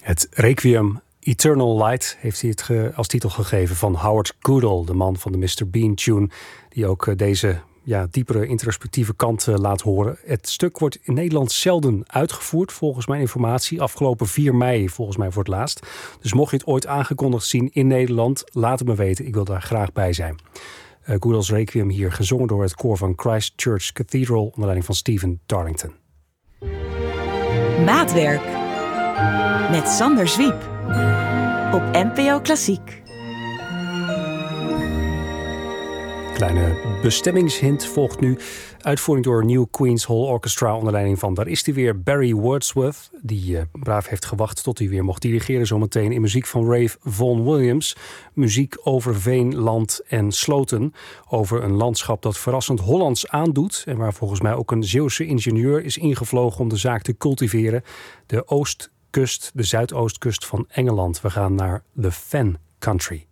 Het Requiem Eternal Light heeft hij het als titel gegeven van Howard Goodall, de man van de Mr. Bean tune, die ook deze diepere introspectieve kant laat horen. Het stuk wordt in Nederland zelden uitgevoerd, volgens mijn informatie. Afgelopen 4 mei, volgens mij voor het laatst. Dus mocht je het ooit aangekondigd zien in Nederland, laat het me weten. Ik wil daar graag bij zijn. Goodall's Requiem hier gezongen door het koor van Christ Church Cathedral onder leiding van Stephen Darlington. Maatwerk met Sander Zwiep op NPO Klassiek. Kleine bestemmingshint volgt nu. Uitvoering door New Queen's Hall Orchestra onder leiding van, daar is hij weer, Barry Wordsworth. Die braaf heeft gewacht tot hij weer mocht dirigeren zometeen in muziek van Ralph Vaughan Williams. Muziek over veen, land en sloten. Over een landschap dat verrassend Hollands aandoet. En waar volgens mij ook een Zeeuwse ingenieur is ingevlogen om de zaak te cultiveren. De oostkust, de zuidoostkust van Engeland. We gaan naar the Fen Country.